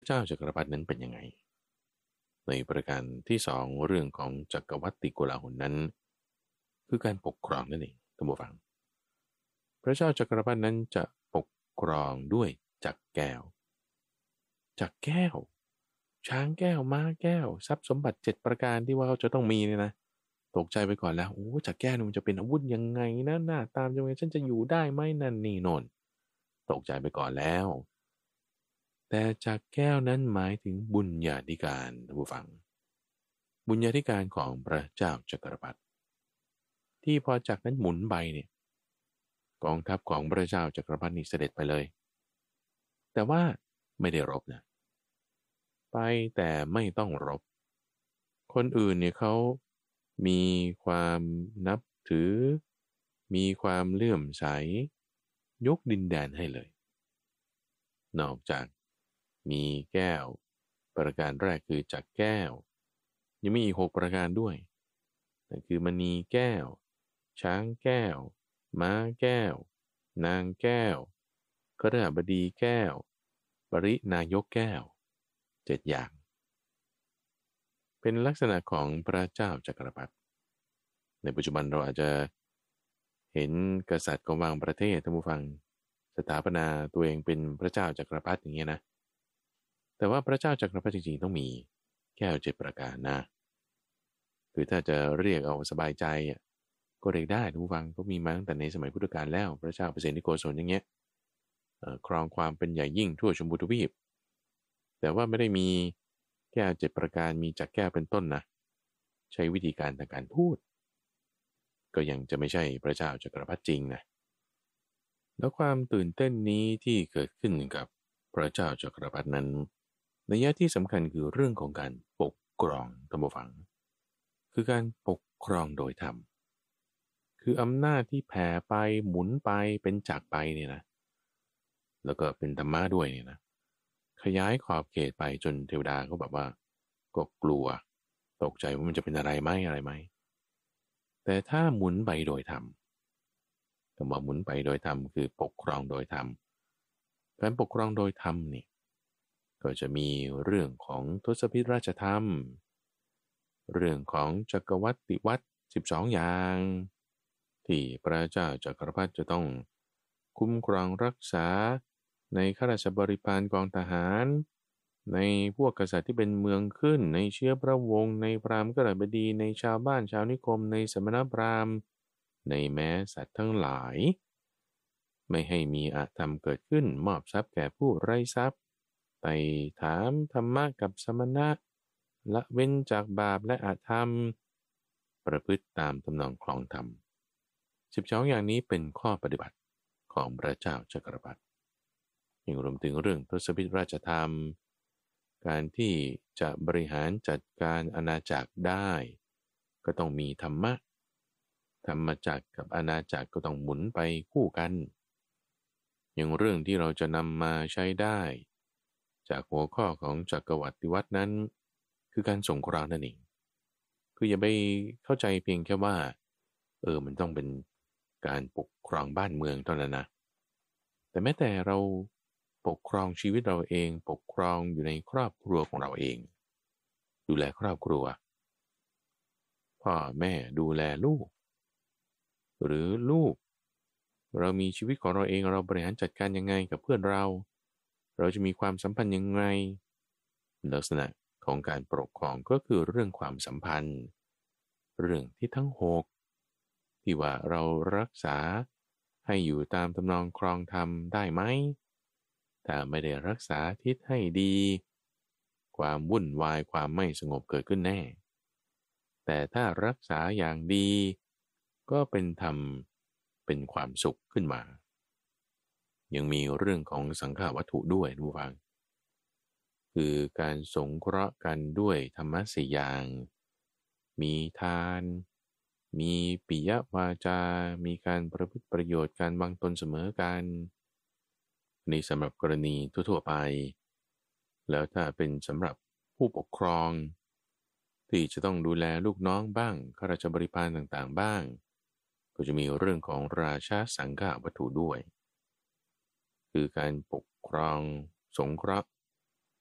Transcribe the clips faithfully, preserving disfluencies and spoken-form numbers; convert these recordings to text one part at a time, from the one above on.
เจ้าจักรพรรดินั้นเป็นยังไงในประการที่สองเรื่องของจักรวรรดิโกลาหลนั้นคือการปกครองนั่นเองท่านผู้ฟังพระเจ้าจักรพรรดินั้นจะปกครองด้วยจักรแก้วจักรแก้วช้างแก้วม้าแก้วทรัพย์สมบัติเจ็ดประการที่ว่าเขาจะต้องมีเนี่ยนะตกใจไปก่อนแล้วโอ้จักรแก้วมันจะเป็นอาวุธยังไงนะหน้าตามยังไงฉันจะอยู่ได้ไหมนั่นนี่โน่นตกใจไปก่อนแล้วแต่จักรแก้วนั้นหมายถึงบุญญาธิการท่านผู้ฟัง บุญญาธิการของพระเจ้าจักรพรรดิที่พอจากนั้นหมุนไปเนี่ยกองทัพของพระเจ้าจักรพรรดินี่เสด็จไปเลยแต่ว่าไม่ได้รบนะไปแต่ไม่ต้องรบคนอื่นเนี่ยเขามีความนับถือมีความเลื่อมใสยกดินแดนให้เลยนอกจากมีแก้วประการแรกคือจักรแก้วยังมีอีกหกประการด้วยนั่นคือมณีแก้วช้างแก้วม้าแก้วนางแก้วคฤหบดีแก้วปรินายกแก้วเจ็ดอย่างเป็นลักษณะของพระเจ้าจักรพรรดิในปัจจุบันเราอาจจะเห็นกษัตริย์ของบางประเทศท่านผู้ฟังสถาปนาตัวเองเป็นพระเจ้าจักรพรรดิอย่างเงี้ยนะแต่ว่าพระเจ้าจักรพรรดิจริงๆต้องมีแก้วเจ็ดประการนะคือถ้าจะเรียกเอาสบายใจอ่ะก็เรียกได้ท่านผู้ฟังก็มีมาตั้งแต่ในสมัยพุทธกาลแล้วพระเจ้าเปรตนิโกศลอย่างเงี้ยครองความเป็นใหญ่ยิ่งทั่วชมพูทวีปแต่ว่าไม่ได้มีแก้วเจ็ดประการมีจักรแก้วเป็นต้นนะใช้วิธีการทางการพูดก็ยังจะไม่ใช่พระเจ้าจักรพรรดิจริงนะแล้วความตื่นเต้นนี้ที่เกิดขึ้นกับพระเจ้าจักรพรรดินั้นนัยที่สำคัญคือเรื่องของการปกครองท่านผู้ฟังคือการปกครองโดยธรรมคืออำนาจที่แผ่ไปหมุนไปเป็นจักรไปเนี่ยนะแล้วก็เป็นธรรมะด้วยเนี่ยนะขยายขอบเขตไปจนเทวดาก็แบบว่าก็กลัวตกใจว่ามันจะเป็นอะไรไหมอะไรไหมแต่ถ้าหมุนไปโดยธรรมคำว่าหมุนไปโดยธรรมคือปกครองโดยธรรมการปกครองโดยธรรมนี่ก็จะมีเรื่องของทศพิธราชธรรมเรื่องของจักรวรรดิวัตรสิบสองอย่างที่พระเจ้าจักรพรรดิจะต้องคุ้มครองรักษาในข้าราชบริพารกองทหารในพวกกษัตริย์ที่เป็นเมืองขึ้นในเชื้อพระวงศ์ในพราหมณ์กฤบดีในชาวบ้านชาวนิคมในสมณพราหมณ์ในแม้สัตว์ทั้งหลายไม่ให้มีอาธรรมเกิดขึ้นมอบทรัพย์แก่ผู้ไร้ทรัพย์ไต่ถามธรรมะกับสมณะละเว้นจากบาปและอาธรรมประพฤติตามตำนองคลองธรรมสิบสองอย่างนี้เป็นข้อปฏิบัติของพระเจ้าจักรพรรดิยังรวมถึงเรื่องทศพิธราชธรรมการที่จะบริหารจัดการอาณาจักรได้ก็ต้องมีธรรมะธรรมจักรกับอาณาจักรก็ต้องหมุนไปคู่กันอย่างเรื่องที่เราจะนำมาใช้ได้จากหัวข้อของจักรวรรดิวัฒน์นั้นคือการสงเคราะห์นั่นเองคืออย่าไปเข้าใจเพียงแค่ว่าเออมันต้องเป็นการปกครองบ้านเมืองเท่านั้นนะแต่แม้แต่เราปกครองชีวิตเราเองปกครองอยู่ในครอบครัวของเราเองดูแลครอบครัวพ่อแม่ดูแลลูกหรือลูกเรามีชีวิตของเราเองเราบริหารจัดการยังไงกับเพื่อนเราเราจะมีความสัมพันธ์ยังไงลักษณะของการปกครองก็คือเรื่องความสัมพันธ์เรื่องที่ทั้งหกที่ว่าเรารักษาให้อยู่ตามทำนองครองธรรมได้ไหมถ้าไม่ได้รักษาทิศให้ดีความวุ่นวายความไม่สงบเกิดขึ้นแน่แต่ถ้ารักษาอย่างดีก็เป็นธรรมเป็นความสุขขึ้นมายังมีเรื่องของสังฆวัตถุด้วยทุกฟังคือการสงเคราะห์กันด้วยธรรมะสี่อย่างมีทานมีปิยวาจามีการประพฤติประโยชน์การวางตนเสมอกันในสำหรับกรณีทั่วๆไปแล้วถ้าเป็นสำหรับผู้ปกครองที่จะต้องดูแลลูกน้องบ้างข้าราชบริพารต่างๆบ้างก็จะมีเรื่องของราชาสังฆวัตถุด้วยคือการปกครองสงเคราะห์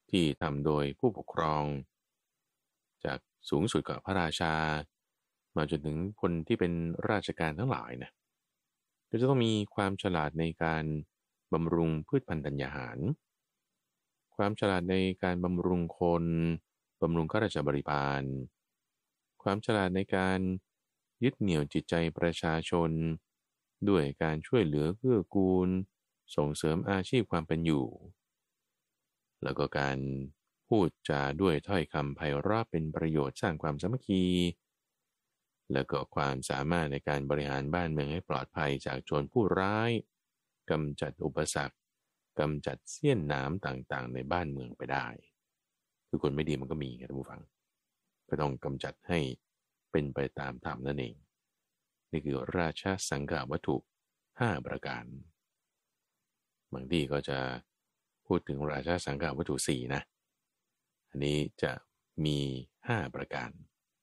ที่ทำโดยผู้ปกครองจากสูงสุดกับพระราชามาจนถึงคนที่เป็นราชการทั้งหลายนะก็จะต้องมีความฉลาดในการบำรุงพืชพันธุ์ธัญญาหารความฉลาดในการบำรุงคนบำรุงข้าราชบริพารความฉลาดในการยึดเหนี่ยวจิตใจประชาชนด้วยการช่วยเหลือเกื้อกูลส่งเสริมอาชีพความเป็นอยู่แล้วก็การพูดจาด้วยถ้อยคำไพเราะเป็นประโยชน์สร้างความสามัคคีแล้วก็ความสามารถในการบริหารบ้านเมืองให้ปลอดภัยจากโจรผู้ร้ายกำจัดอุปสรรคกำจัดเสี้ยนน้ำต่างๆในบ้านเมืองไปได้คือคนไม่ดีมันก็มีครับท่านผู้ฟังก็ต้องกำจัดให้เป็นไปตามธรรมนั่นเองนี่คือราชสังฆวัตถุห้าประการบางที่ก็จะพูดถึงราชสังฆวัตถุสี่นะอันนี้จะมีห้าประการ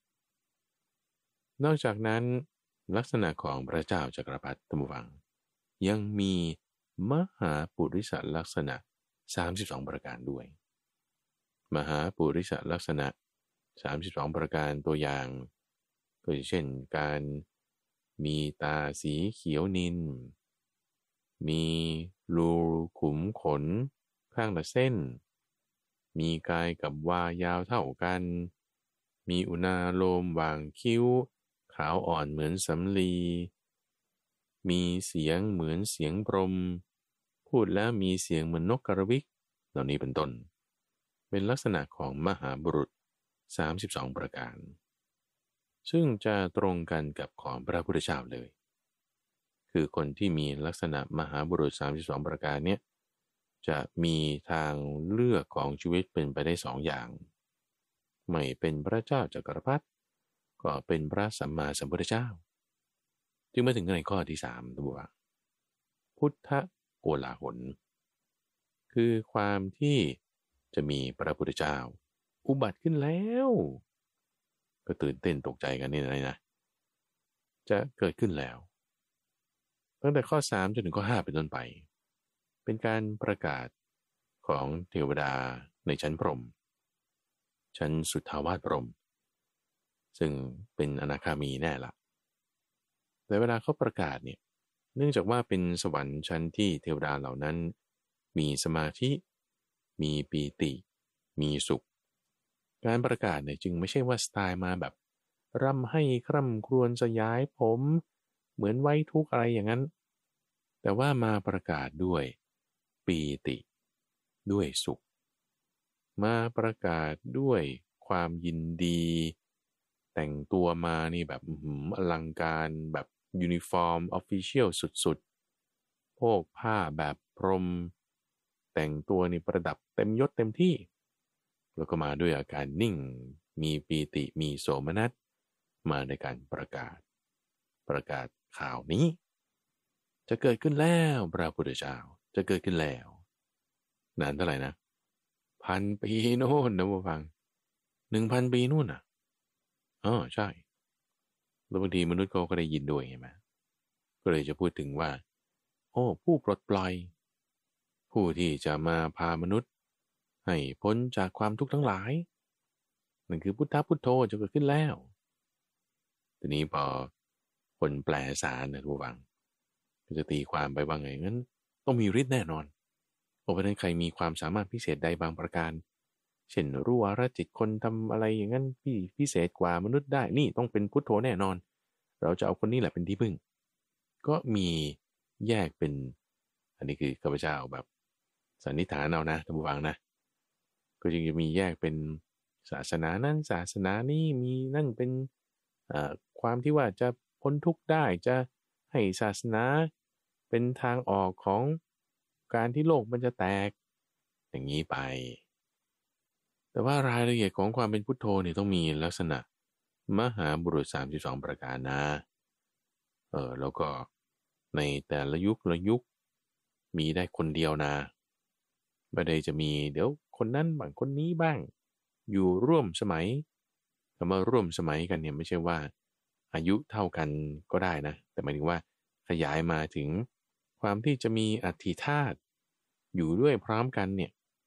นอกจากนั้นลักษณะของพระเจ้าจักรพรรดิท่านผู้ฟังยังมีมหาปุริสลักษณะสามสิบสองประการด้วยมหาปุริสลักษณะสามสิบสองประการตัวอย่างก็เช่นการมีตาสีเขียวนิลมีรูขุมขนข้างละเส้นมีกายกับวายาวเท่ากันมีอุณาโลมวางคิ้วขาวอ่อนเหมือนสำลีมีเสียงเหมือนเสียงพรหมพูดแล้วมีเสียงเหมือนนกกระวิกเหล่านี้เป็นต้นเป็นลักษณะของมหาบุรุษสามสิบสองประการซึ่งจะตรงกันกับของพระพุทธเจ้าเลยคือคนที่มีลักษณะมหาบุรุษสามสิบสองประการเนี้ยจะมีทางเลือกของชีวิตเป็นไปได้สองอย่างไม่เป็นพระเจ้าจักรพรรดิก็เป็นพระสัมมาสัมพุทธเจ้าจึงมาถึงในข้อที่สามตัวพุทธโกลาหลคือความที่จะมีพระพุทธเจ้าอุบัติขึ้นแล้วก็ตื่นเต้นตกใจกันนี่นะนะจะเกิดขึ้นแล้วตั้งแต่ข้อสามจนถึงข้อห้าเป็นต้นไปเป็นการประกาศของเทวดาในชั้นพรหมชั้นสุทธาวาสพรหมซึ่งเป็นอนาคามีแน่ละแต่เวลาเขาประกาศเนี่ยเนื่องจากว่าเป็นสวรรค์ชั้นที่เทวดาเหล่านั้นมีสมาธิมีปีติมีสุขการประกาศเนี่ยจึงไม่ใช่ว่าสไตล์มาแบบร่ำให้คร่ำครวญสยายผมเหมือนไว้ทุกข์อะไรอย่างนั้นแต่ว่ามาประกาศด้วยปีติด้วยสุขมาประกาศด้วยความยินดีแต่งตัวมานี่แบบอลังการแบบยูนิฟอร์มออฟฟิเชียลสุดๆโพกผ้าแบบพรหมแต่งตัวนี่ประดับเต็มยศเต็มที่แล้วก็มาด้วยอาการนิ่งมีปีติมีโสมนัสมาในการประกาศประกาศข่าวนี้จะเกิดขึ้นแล้วพระพุทธเจ้าจะเกิดขึ้นแล้วนานเท่าไหร่นะพันปีโน่นนะผู้ฟังหนึ่งพันปีนู่นน่ะอ๋อใช่แล้วบางทีมนุษย์ก็ได้ยินด้วยใช่ไหมก็เลยจะพูดถึงว่าโอ้ผู้ปลดปล่อยผู้ที่จะมาพามนุษย์ให้พ้นจากความทุกข์ทั้งหลายนั่นคือพุทธพุทโธจะเกิดขึ้นแล้วทีนี้พอคนแปลสารนะผู้ฟังก็จะตีความไปว่าไงงั้นต้องมีฤทธิ์แน่นอนเพราะฉะนั้นใครมีความสามารถพิเศษใดบางประการเช่นรู้วาระจิตคนทำอะไรอย่างนั้นพี่พิเศษกว่ามนุษย์ได้นี่ต้องเป็นพุทโธแน่นอนเราจะเอาคนนี้แหละเป็นที่พึ่งก็มีแยกเป็นอันนี้คือข้าพเจ้าแบบสันนิษฐานเอานะท่านผู้ฟังนะก็จึงจะมีแยกเป็นศาสนานั้นศาสนานี้มีนั่นเป็นความที่ว่าจะพ้นทุกข์ได้จะให้ศาสนาเป็นทางออกของการที่โลกมันจะแตกอย่างนี้ไปแต่ว่ารายละเอียดของความเป็นพุทโธเนี่ยต้องมีลักษณะมหาบุรุษสามสิบสองประการนะเออแล้วก็ในแต่ละยุคละยุคมีได้คนเดียวนะไม่ได้จะมีเดี๋ยวคนนั้นบางคนนี้บ้างอยู่ร่วมสมัยคำว่าร่วมสมัยกันเนี่ยไม่ใช่ว่าอายุเท่ากันก็ได้นะแต่หมายถึงว่าขยายมาถึงความที่จะมีอธิธาตุอยู่ด้วยพร้อมกันเนี่ยแ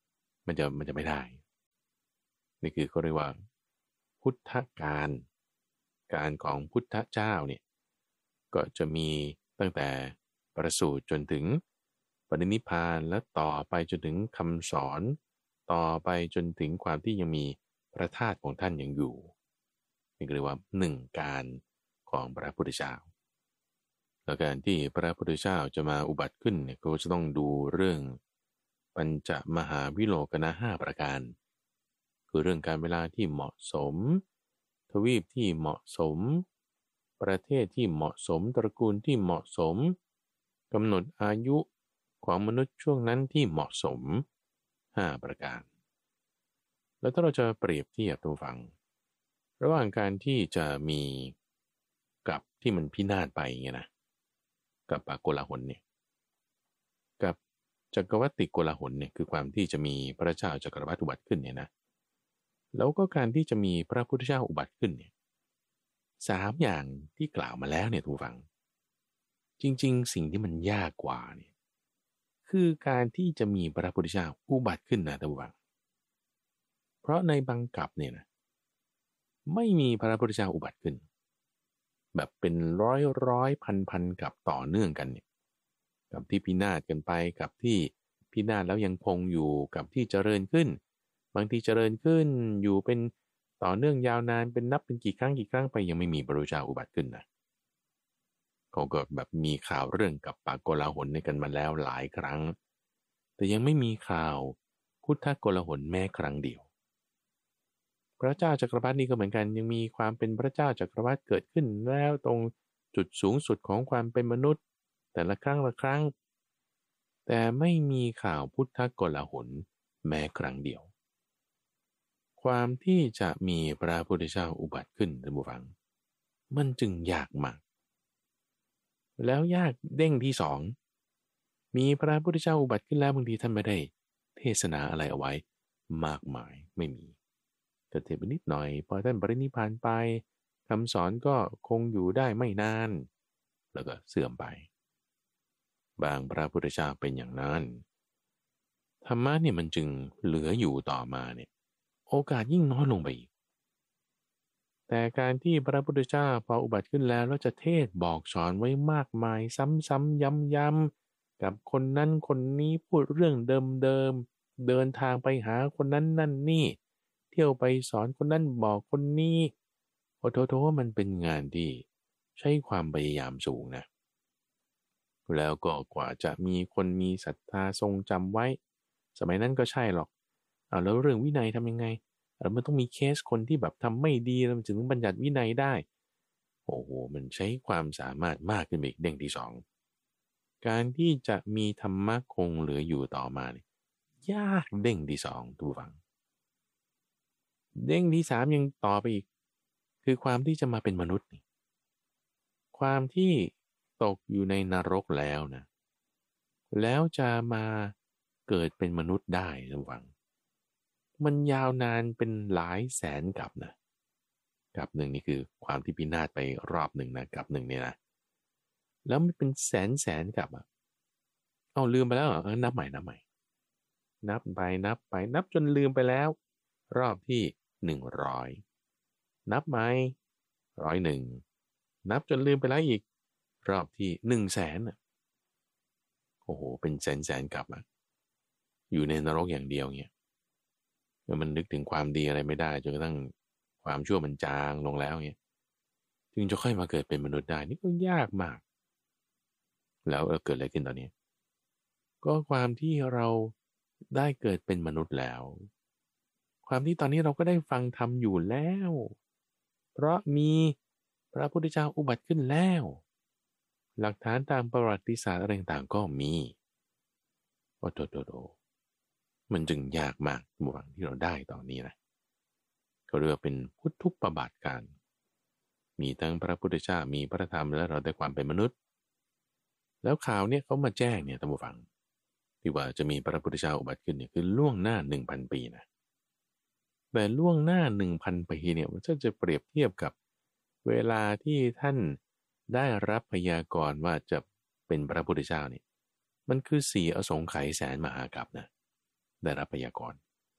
มันจะมันจะไม่ได้นี่คือเขาเรียกว่าพุทธการการของพุทธเจ้าเนี่ยก็จะมีตั้งแต่ประสูติจนถึงปรินิพพานและต่อไปจนถึงคำสอนต่อไปจนถึงความที่ยังมีพระธาตุของท่านยังอยู่นี่เรียกว่าหนึ่งการของพระพุทธเจ้าแล้วการที่พระพุทธเจ้าจะมาอุบัติขึ้นเนี่ยก็จะต้องดูเรื่องปัญจมหาวิโลกนะห้าประการคือเรื่องการเวลาที่เหมาะสมทวีปที่เหมาะสมประเทศที่เหมาะสมตระกูลที่เหมาะสมกำหนดอายุของมนุษย์ช่วงนั้นที่เหมาะสมห้าประการแล้วถ้าเราจะเปรียบเทียบตัวฟังระหว่างการที่จะมีกับที่มันพินาศไปอย่างเงี้ยนะกับปากโกลาหลเนี่ยกับจักรวรรดิโกลาหลเนี่ยคือความที่จะมีพระเจ้าจักรวรรดิอุบัติขึ้นเนี่ยนะแล้วก็การที่จะมีพระพุทธเจ้าอุบัติขึ้นเนี่ยสามอย่างที่กล่าวมาแล้วเนี่ยทุกฟังจริงๆสิ่งที่มันยากกว่าเนี่ยคือการที่จะมีพระพุทธเจ้าอุบัติขึ้นนะทุกฟังเพราะในบังกัปเนี่ยนะไม่มีพระพุทธเจ้าอุบัติขึ้นแบบเป็นร้อยร้อยพันพันกับต่อเนื่องกันเนี่ยกับที่พินาศกันไปกับที่พินาศแล้วยังคงอยู่กับที่เจริญขึ้นบางทีเจริญขึ้นอยู่เป็นต่อเนื่องยาวนานเป็นนับเป็นกี่ครั้งกี่ครั้งไปยังไม่มีพระพุทธเจ้าอุบัติขึ้นนะเขาก็แบบมีข่าวเรื่องกับปากโกลาหลในกันมาแล้วหลายครั้งแต่ยังไม่มีข่าวพุทธโกลาหลแม้ครั้งเดียวพระเจ้าจักรพรรดินี่ก็เหมือนกันยังมีความเป็นพระเจ้าจักรพรรดิเกิดขึ้นแล้วตรงจุดสูงสุดของความเป็นมนุษย์แต่ละครั้งละครั้งแต่ไม่มีข่าวพุทธโกลาหลแม้ครั้งเดียวความที่จะมีพระพุทธเจ้าอุบัติขึ้นท่านผู้ฟังมันจึงยากมากแล้วยากเด้งที่สองมีพระพุทธเจ้าอุบัติขึ้นแล้วบางทีท่านไม่ได้เทศนาอะไรเอาไว้มากมายไม่มีก็เทศไปนิดหน่อยพอท่านปรินิพพานไปคำสอนก็คงอยู่ได้ไม่นานแล้วก็เสื่อมไปบางพระพุทธเจ้าเป็นอย่างนั้นธรรมะเนี่ยมันจึงเหลืออยู่ต่อมาเนี่ยโอกาสยิ่งน้อยลงไปอีกแต่การที่พระพุทธเจ้าพออุบัติขึ้นแล้วแล้วจะเทศบอกสอนไว้มากมายซ้ำๆย้ำๆกับคนนั้นคนนี้พูดเรื่องเดิมๆเดินทางไปหาคนนั้นนั่นนี่เที่ยวไปสอนคนนั้นบอกคนนี้โอ้โถโถมันเป็นงานที่ใช้ความพยายามสูงนะแล้วก็กว่าจะมีคนมีศรัทธาทรงจำไว้สมัยนั้นก็ใช่หรอกอ่าแล้วเรื่องวินัยทำยังไงแล้วมันต้องมีเคสคนที่แบบทำไม่ดีแล้วมันถึงบัญญัติวินัยได้โอ้โหมันใช้ความสามารถมากขึ้นอีกเด้งที่สองการที่จะมีธรรมะคงเหลืออยู่ต่อมาเนี่ยยากเด้งที่สองทุกฝังเด้งที่สามยังต่อไปอีกคือความที่จะมาเป็นมนุษย์นี่ความที่ตกอยู่ในนรกแล้วนะแล้วจะมาเกิดเป็นมนุษย์ได้ทุกฝังมันยาวนานเป็นหลายแสนกับนะกับหนึ่งนี่คือความที่พินาศไปรอบหนึ่งนะกับหนึ่งเนี่ยนะแล้วมันเป็นแสนแสนกับอ่ะเอาลืมไปแล้วเหรอเออนับใหม่นับใหม่นับไปนับไปนับจนลืมไปแล้วรอบที่หนึ่งร้อยนับใหม่ร้อยหนึ่งนับจนลืมไปแล้วอีกรอบที่หนึ่งแสนอ่ะโอ้โหเป็นแสนแสนกับอ่ะอยู่ในนรกอย่างเดียวเนี่ยมันนึกถึงความดีอะไรไม่ได้จนกระทั่งความชั่วมันจางลงแล้วเนี่ยจึงจะค่อยมาเกิดเป็นมนุษย์ได้นี่ก็ยากมากแล้วเกิดอะไรขึ้นตอนนี้ก็ความที่เราได้เกิดเป็นมนุษย์แล้วความที่ตอนนี้เราก็ได้ฟังธรรมอยู่แล้วเพราะมีพระพุทธเจ้าอุบัติขึ้นแล้วหลักฐานตามประวัติศาสตร์อะไรต่างๆก็มีโอ้โตโตโตมันจึงยากมากหวังที่เราได้ตอนนี้นะเขาเรียกว่าเป็นพุทธุปบาทการมีทั้งพระพุทธเจ้ามีพระธรรมและเราได้ความเป็นมนุษย์แล้วข่าวเนี่ยเขามาแจ้งเนี่ยท่านผู้ฟังที่ว่าจะมีพระพุทธเจ้าอุบัติขึ้นเนี่ยคือล่วงหน้าหนึ่งพันปีนะแต่ล่วงหน้าหนึ่งพันปีเนี่ยมันจะเปรียบเทียบกับเวลาที่ท่านได้รับพยากรณ์ว่าจะเป็นพระพุทธเจ้าเนี่ยมันคือสี่อสงไขยแสนมหากัปนะได้รับพยากรณ์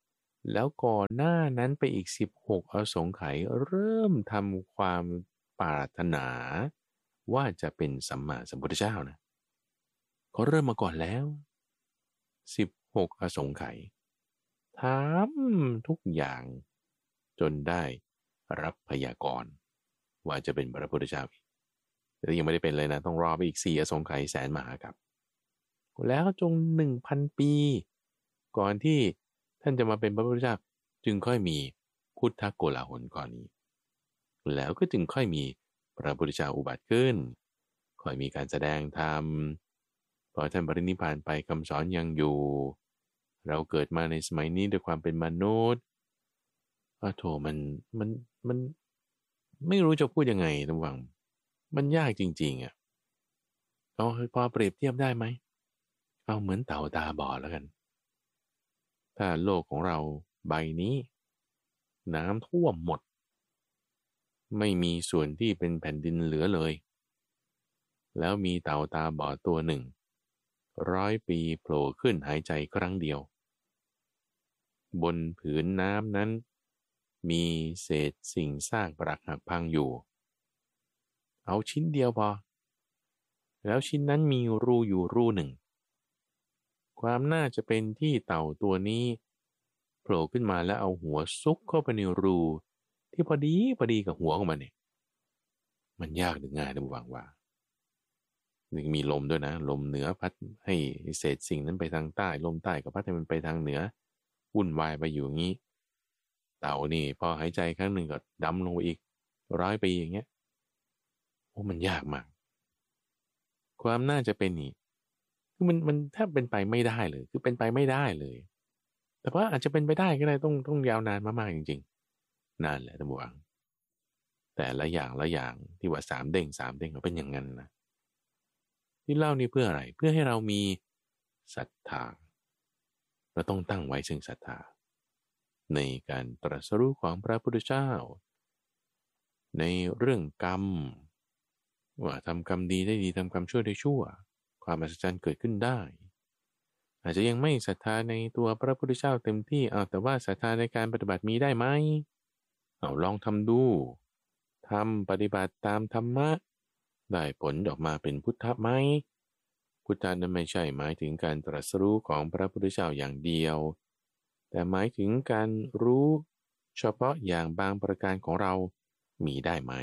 แล้วก่อนหน้านั้นไปอีกสิบหกอสงไขยเริ่มทำความปรารถนาว่าจะเป็นสัมมาสัมพุทธเจ้านะเขาเริ่มมาก่อนแล้วสิบหกอสงไขยทำทุกอย่างจนได้รับพยากรณ์ว่าจะเป็นพระพุทธเจ้าอีกแต่ยังไม่ได้เป็นเลยนะต้องรอไปอีกสี่อสงไขยแสนมหากัปแล้วจงหนึ่งพันปีก่อนที่ท่านจะมาเป็นพระพุทธเจ้าจึงค่อยมีพุทธโกลาหลก่อนนี้แล้วก็จึงค่อยมีพระพุทธเจ้าอุบัติขึ้นค่อยมีการแสดงธรรมพอท่านปรินิพพานไปคำสอนยังอยู่เราเกิดมาในสมัยนี้ด้วยความเป็นมนุษย์อ้าวโถมันมันมันไม่รู้จะพูดยังไงระหว่างมันยากจริงๆอ่ะเอาพอเปรียบเทียบได้ไหมเอาเหมือนเต่าตาบอดแล้วกันถ้าโลกของเราใบนี้น้ำท่วมหมดไม่มีส่วนที่เป็นแผ่นดินเหลือเลยแล้วมีเต่าตาบอดตัวหนึ่งร้อยปีโผล่ขึ้นหายใจครั้งเดียวบนผืนน้ำนั้นมีเศษสิ่งซากปรักหักพังอยู่เอาชิ้นเดียวพอแล้วชิ้นนั้นมีรูอยู่รูหนึ่งความน่าจะเป็นที่เต่าตัวนี้โผล่ขึ้นมาแล้วเอาหัวซุกเข้าไปในรูที่พอดีพอดีกับหัวของมันเนี่ยมันยากหรือง่ายนะบุญว่าหนึ่งมีลมด้วยนะลมเหนือพัดให้เศษสิ่งนั้นไปทางใต้ลมใต้ก็พัดให้มันไปทางเหนือวุ่นวายไปอยู่อย่างนี้เต่านี่พอหายใจครั้งหนึ่งก็ดำลงไปอีกร้อยปีอย่างเงี้ยโอ้มันยากมากความน่าจะเป็นนี่คือมันมันแทบเป็นไปไม่ได้เลยคือเป็นไปไม่ได้เลยแต่ว่าอาจจะเป็นไปได้ก็ได้ต้องต้องยาวนานมากๆจริงๆนานแหละท่านผู้ฟังแต่ละอย่างละอย่างที่ว่าสามเด้งสามเด้งก็เป็นอย่างนั้นนะที่เล่านี่เพื่ออะไรเพื่อให้เรามีศรัทธาเราต้องตั้งไว้ซึ่งศรัทธาในการตรัสรู้ของพระพุทธเจ้าในเรื่องกรรมว่าทำกรรมดีได้ดีทำกรรมชั่วได้ชั่วความอัศจรรย์เกิดขึ้นได้อาจจะยังไม่ศรัทธาในตัวพระพุทธเจ้าเต็มที่เอาแต่ว่าศรัทธาในการปฏิบัติมีได้ไหมเอาลองทำดูทำปฏิบัติตามธรรมะได้ผลออกมาเป็นพุทธะไหมพุทธะนั้นไม่ใช่หมายถึงการตรัสรู้ของพระพุทธเจ้าอย่างเดียวแต่หมายถึงการรู้เฉพาะอย่างบางประการของเรามีได้ไหม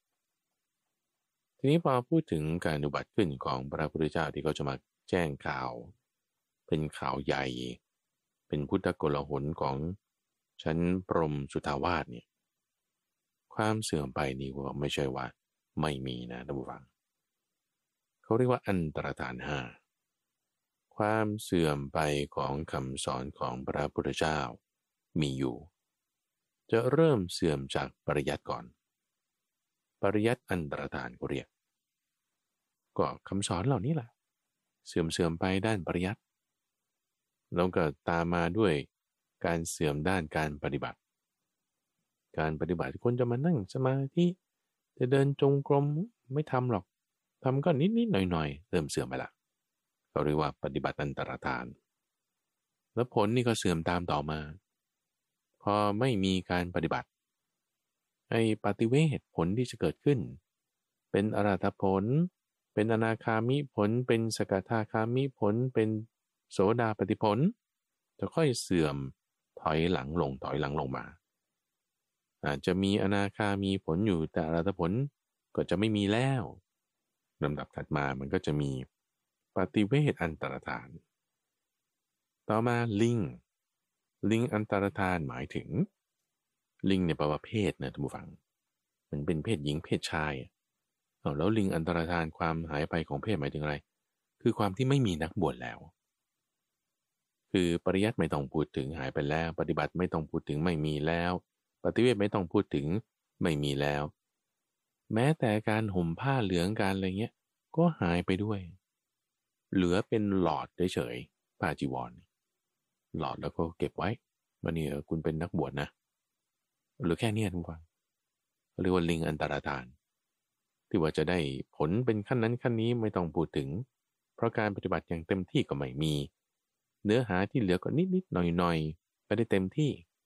ทีนี้พอพูดถึงการอุบัติขึ้นของพระพุทธเจ้าที่เขาจะมาแจ้งข่าวเป็นข่าวใหญ่เป็นพุทธโกลาหลของชั้นพรหมสุทาวาสเนี่ยความเสื่อมไปนี่ว่าไม่ใช่ว่าไม่มีนะท่านผู้ฟังเขาเรียกว่าอันตรธานห้าความเสื่อมไปของคำสอนของพระพุทธเจ้ามีอยู่จะเริ่มเสื่อมจากปริยัติก่อนปริยัติอันตรธานเขาเรียกก็คำสอนเหล่านี้แหละเสื่อมเสื่อมไปด้านปริยัติแล้วก็ตามมาด้วยการเสื่อมด้านการปฏิบัติการปฏิบัติคนจะมานั่งสมาธิจะเดินจงกรมไม่ทำหรอกทำก็นิดๆหน่อยๆเริ่มเสื่อมไปละเขาเรียกว่าปฏิบัติอันตรธานแล้วผลนี่ก็เสื่อมตามต่อมาพอไม่มีการปฏิบัติไอ้ปฏิเวทผลที่จะเกิดขึ้นเป็นอรหัตผลเป็นอนาคามิผลเป็นสกทาคามิผลเป็นโสดาปัตติผลจะค่อยเสื่อมถอยหลังลงถอยหลังลงมาอาจจะมีอนาคามีผลอยู่แต่อรหัตผลก็จะไม่มีแล้วลำดับถัดมามันก็จะมีปฏิเวทอันตรธานต่อมาลิงลิงอันตรธานหมายถึงลิงในแปลว่าเพศนะท่านผู้ฟังมันเป็นเพศหญิงเพศชายเอาแล้วลิงอันตรธานความหายไปของเพศหมายถึงอะไรคือความที่ไม่มีนักบวชแล้วคือปริยัติไม่ต้องพูดถึงหายไปแล้วปฏิบัติไม่ต้องพูดถึงไม่มีแล้วปฏิเวทไม่ต้องพูดถึงไม่มีแล้วแม้แต่การห่มผ้าเหลืองการอะไรเงี้ยก็หายไปด้วยเหลือเป็นหลอดเฉยๆผ้าจีวรหลอดแล้วก็เก็บไว้วันนี้คุณเป็นนักบวชนะหรือแค่นี้ทุกคนเรียกว่าลิงอันตรธานที่ว่าจะได้ผลเป็นขั้นนั้นขั้นนี้ไม่ต้องพูดถึงเพราะการปฏิบัติอย่างเต็มที่ก็ไม่มีเนื้อหาที่เหลือก็นิดๆหน่อยๆไม่ได้เต็มที่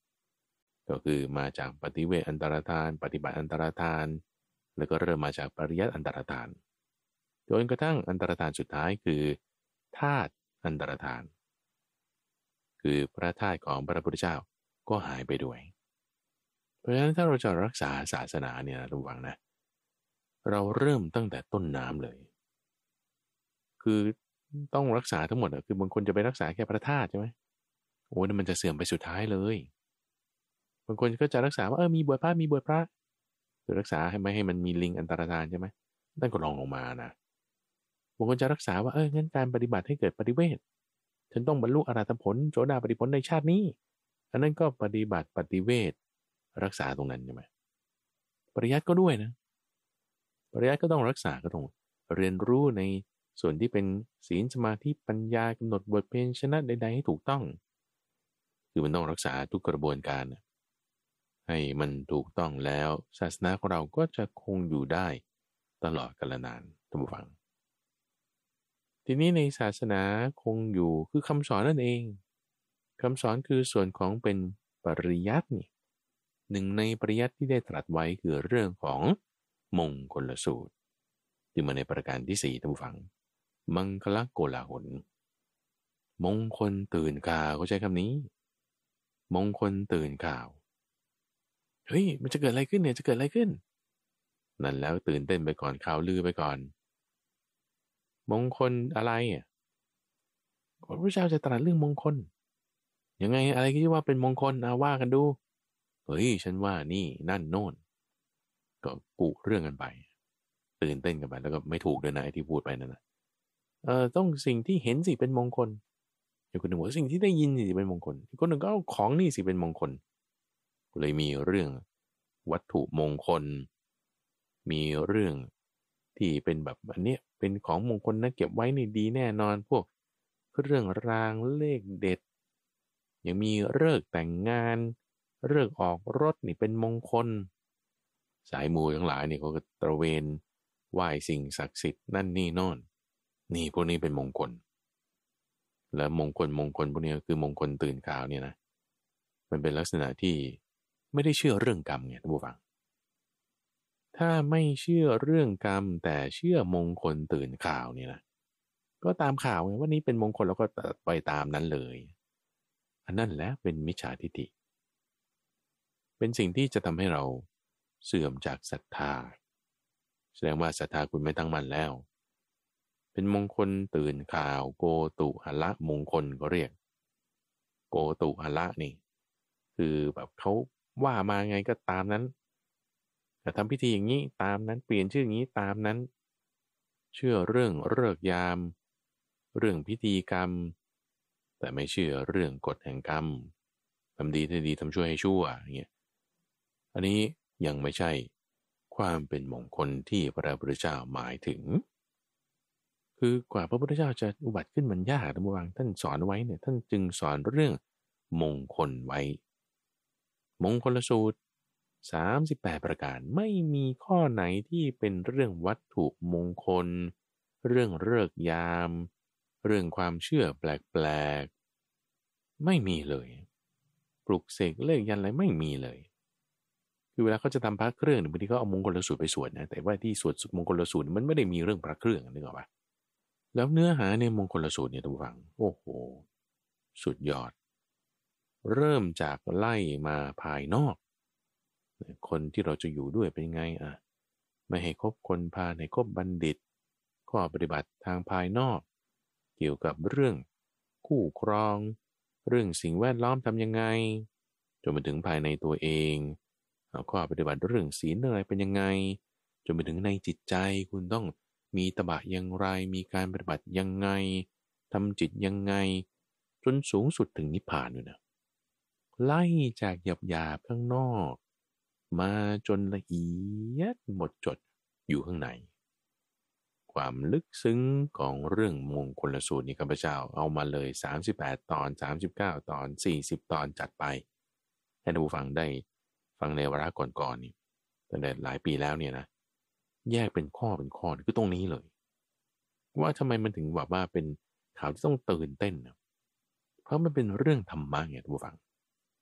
ก็คือมาจากปฏิเวทอันตรธานปฏิบัติอันตรธานแล้วก็เริ่มมาจากปริยัติอันตรธานจนกระทั่งอันตรธานสุดท้ายคือธาตุอันตรธานคือพระธาตุของพระพุทธเจ้าก็หายไปด้วยเพราะฉะนั้นถ้าเราจะรักษาศาสนาเนี่ยนะทุกฝังนะเราเริ่มตั้งแต่ต้นน้ำเลยคือต้องรักษาทั้งหมดอ่ะคือบางคนจะไปรักษาแค่พระธาตุใช่ไหมโอ้ยมันจะเสื่อมไปสุดท้ายเลยบางคนก็จะรักษาว่าเออมีบวชพระมีบวชพระคือรักษาให้ไม่ให้มันมีลิงอันตรธานใช่ไหมนั่นก็ลองลงมานะบางคนจะรักษาว่าเอองั้นการปฏิบัติให้เกิดปฏิเวทฉันต้องบรรลุอรหัตผลโสดาปัตติผลในชาตินี้อันนั้นก็ปฏิบัติปฏิเวทรักษาตรงนั้นใช่ไหมปริยัติก็ด้วยนะปริยัติก็ต้องรักษาก็ต้องเรียนรู้ในส่วนที่เป็นศีลสมาธิปัญญากำหนดบทเพลงชนะใดๆให้ถูกต้องคือมันต้องรักษาทุกกระบวนการให้มันถูกต้องแล้วศาสนาของเราก็จะคงอยู่ได้ตลอดกาลนานท่านผู้ฟังทีนี้ในศาสนาคงอยู่คือคำสอนนั่นเองคำสอนคือส่วนของเป็นปริยัตินี่หนึ่งในปริยัติที่ได้ตรัสไว้คือเรื่องของมงคลสูตรที่มาในประการที่สี่ท่านผู้ฟังมังคลโกลาหลมงคลตื่นข่าวเขาใช้คำนี้มงคลตื่นข่าวเฮ้ยมันจะเกิดอะไรขึ้นเนี่ยจะเกิดอะไรขึ้นนั่นแล้วตื่นเต้นไปก่อนข่าวลือไปก่อนมงคลอะไรอ่ะพระพุทธเจ้าจะตรัสเรื่องมงคลยังไงอะไรที่ว่าเป็นมงคลเอาว่ากันดูเฮ้ยฉันว่านี่นั่นโน่นก็กุเรื่องกันไปตื่นเต้นกันไปแล้วก็ไม่ถูกด้วยนะไอ้ที่พูดไปนั่นนะเออต้องสิ่งที่เห็นสิเป็นมงคลอย่างคนหนึ่งบอกสิ่งที่ได้ยินสิเป็นมงคลอีกคนหนึ่งก็เอาของนี่สิเป็นมงคลเลยมีเรื่องวัตถุมงคลมีเรื่องที่เป็นแบบอันเนี้ยเป็นของมงคลนะเก็บไว้นี่ดีแน่นอนพวกเรื่องรางเลขเด็ดยังมีฤกษ์แต่งงานฤกษ์ออกรถนี่เป็นมงคลสายมูทั้งหลายนี่เขาก็ตระเวนไหว้สิ่งศักดิ์สิทธิ์นั่นนี่โน่นนี่พวกนี้เป็นมงคลและมงคลมงคลพวกนี้คือมงคลตื่นข่าวเนี่ยนะมันเป็นลักษณะที่ไม่ได้เชื่อเรื่องกรรมไงท่านผู้ฟังถ้าไม่เชื่อเรื่องกรรมแต่เชื่อมงคลตื่นข่าวเนี่ยนะก็ตามข่าวไงว่านี้เป็นมงคลแล้วก็ไปตามนั้นเลยอันนั้นแหละเป็นมิจฉาทิฏฐิเป็นสิ่งที่จะทำให้เราเสื่อมจากศรัทธาแสดงว่าศรัทธาคุณไม่ตั้งมั่นแล้วเป็นมงคลตื่นข่าวโกตุหละมงคลก็เรียกโกตุหละนี่คือแบบเขาว่ามาไงก็ตามนั้นแต่ทำพิธีอย่างนี้ตามนั้นเปลี่ยนชื่ออย่างนี้ตามนั้นเชื่อเรื่องฤกษ์ยามเรื่องพิธีกรรมแต่ไม่เชื่อเรื่องกฎแห่งกรรมทำดีให้ดีทำชั่วให้ชั่วอย่างเงี้ยอันนี้ยังไม่ใช่ความเป็นมงคลที่พระพุทธเจ้าหมายถึงคือกว่าพระพุทธเจ้าจะอุบัติขึ้นมันยากนะบางท่านสอนไว้เนี่ยท่านจึงสอนเรื่องมงคลไว้มงคลสูตรสามสิบแปดประการไม่มีข้อไหนที่เป็นเรื่องวัตถุมงคลเรื่องฤกษ์ยามเรื่องความเชื่อแปลกๆไม่มีเลยปลุกเสกเลขยันอะไรไม่มีเลยคือเวลาเขาจะทำพระเครื่องบางทีเขาเอามงคลสูตรไปสวดนะแต่ว่าที่สวดมงคลสูตรมันไม่ได้มีเรื่องพระเครื่องนึกออกปะแล้วเนื้อหาในมงคลสูตรเนี่ยท่านผู้ฟังโอ้โหสุดยอดเริ่มจากไล่มาภายนอกคนที่เราจะอยู่ด้วยเป็นไงอ่ะไม่ให้คบคนพาลให้คบบัณฑิตข้อปฏิบัติทางภายนอกเกี่ยวกับเรื่องคู่ครองเรื่องสิ่งแวดล้อมทำยังไงจนมาถึงภายในตัวเองข้อปฏิบัติเรื่องศีลอะไรเป็นยังไงจนไปถึงในจิตใจคุณต้องมีตบะอย่างไรมีการปฏิบัติยังไงทำจิตยังไงจนสูงสุดถึงนิพพานอยู่นะไล่จากหยาบหยาบข้างนอกมาจนละเอียดหมดจดอยู่ข้างในความลึกซึ้งของเรื่องมงคลสูตรนี้ข้าพเจ้าเอามาเลยสามสิบแปดตอนสามสิบเก้าตอนสี่สิบตอนจัดไปให้ท่านผู้ฟังได้ฟังในวาระก่อนๆนี่ตั้งแต่หลายปีแล้วเนี่ยนะแยกเป็นข้อเป็นข้อคือตรงนี้เลยว่าทำไมมันถึงแบบว่าเป็นข่าวที่ต้องตื่นเต้นนะเพราะมันเป็นเรื่องธรรมะไงท่านผู้ฟัง